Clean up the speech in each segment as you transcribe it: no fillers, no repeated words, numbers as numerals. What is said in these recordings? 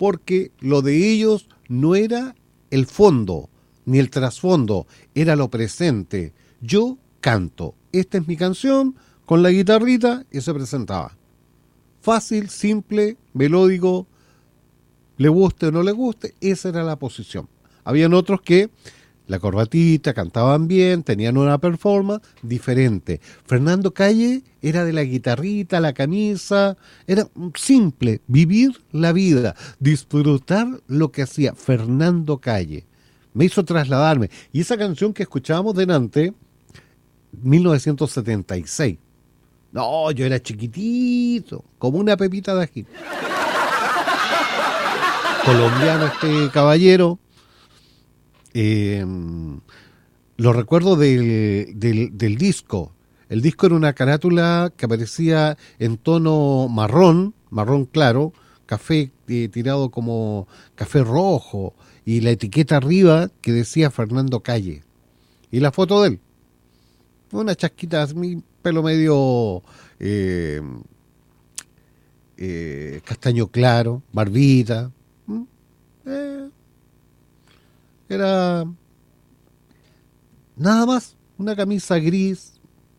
porque lo de ellos no era el fondo ni el trasfondo, era lo presente. Yo canto, esta es mi canción, con la guitarrita, y se presentaba. Fácil, simple, melódico, le guste o no le guste, esa era la posición. Habían otros que la corbatita, cantaban bien, tenían una performance diferente. Fernando Calle era de la guitarrita, la camisa, era simple, vivir la vida, disfrutar lo que hacía Fernando Calle. Me hizo trasladarme. Y esa canción que escuchábamos delante, 1976. No, yo era chiquitito, como una pepita de ají. Colombiano este caballero. Lo recuerdo del disco. El disco era una carátula que aparecía en tono marrón claro, café tirado como café rojo, y la etiqueta arriba que decía Fernando Calle. Y la foto de él. Una chasquita, mi pelo medio castaño claro, barbita. Era nada más, una camisa gris.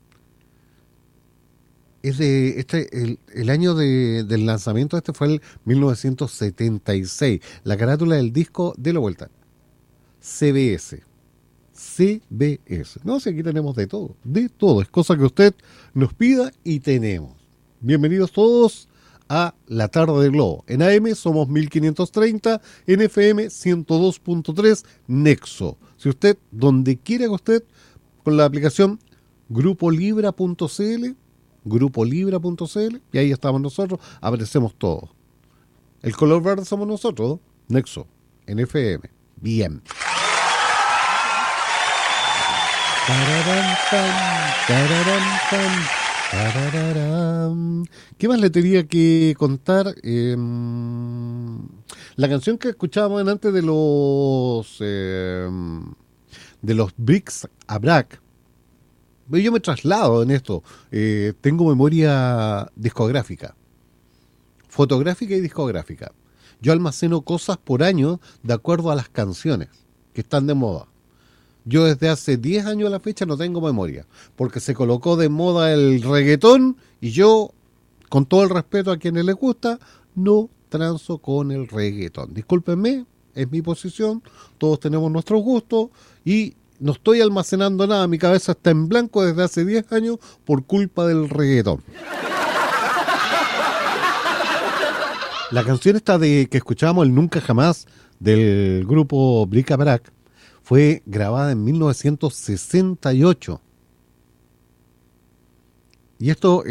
Es de el año del lanzamiento fue el 1976. La carátula del disco, de la vuelta. CBS. No sé, aquí tenemos de todo. Es cosa que usted nos pida y tenemos. Bienvenidos todos a La Tarde del Globo. En AM somos 1530, en FM 102.3 Nexo. Si usted, donde quiera que usted, con la aplicación grupolibra.cl, y ahí estamos nosotros, aparecemos todos. El color verde somos nosotros, Nexo, en FM. Bien. ¿Qué más le tenía que contar? La canción que escuchábamos antes de los Bricks a Brac. Yo me traslado en esto. Tengo memoria discográfica, fotográfica y discográfica. Yo almaceno cosas por año de acuerdo a las canciones que están de moda. Yo desde hace 10 años a la fecha no tengo memoria, porque se colocó de moda el reggaetón y yo, con todo el respeto a quienes les gusta, no transo con el reggaetón. Discúlpenme, es mi posición, todos tenemos nuestros gustos y no estoy almacenando nada, mi cabeza está en blanco desde hace 10 años por culpa del reggaetón. La canción esta que escuchábamos, el Nunca Jamás, del grupo Bric a Brac, fue grabada en 1968. Y esto,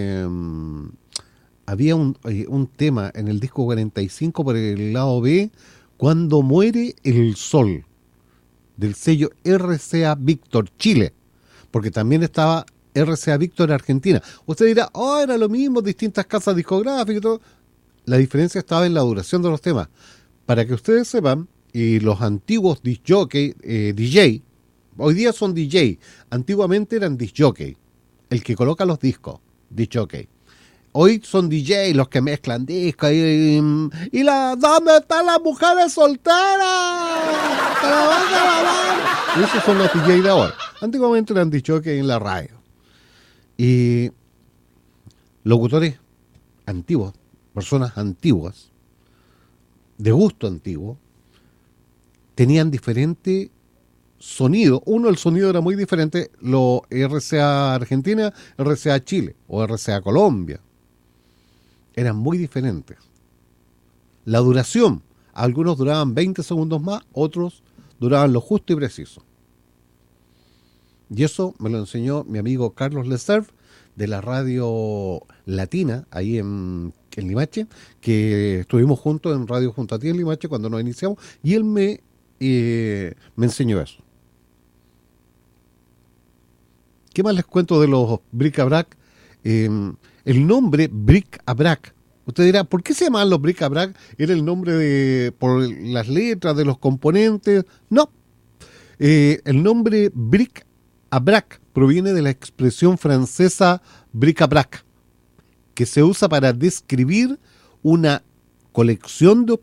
había un tema en el disco 45 por el lado B, Cuando muere el sol, del sello RCA Víctor Chile, porque también estaba RCA Víctor Argentina. Usted dirá, era lo mismo, distintas casas discográficas y todo. La diferencia estaba en la duración de los temas. Para que ustedes sepan, y los antiguos DJ, hoy día son DJ, antiguamente eran disc jockey, el que coloca los discos, disc jockey. Hoy son DJ los que mezclan discos ¿dónde están las mujeres solteras? Y esos son los DJ de ahora. Antiguamente eran disc jockey en la radio. Y locutores antiguos, personas antiguas, de gusto antiguo, tenían diferente sonido. El sonido era muy diferente, lo RCA Argentina, RCA Chile o RCA Colombia. Eran muy diferentes. La duración, algunos duraban 20 segundos más, otros duraban lo justo y preciso. Y eso me lo enseñó mi amigo Carlos Leserv, de la radio Latina, ahí en Limache, que estuvimos juntos en Radio Junto a Ti en Limache cuando nos iniciamos, y él me enseñó eso. ¿Qué más les cuento de los Bric a Brac? El nombre Bric a Brac, usted dirá, ¿por qué se llamaban los Bric a Brac? ¿Era el nombre por las letras de los componentes? No. El nombre Bric a Brac proviene de la expresión francesa bric-à-brac, que se usa para describir una colección de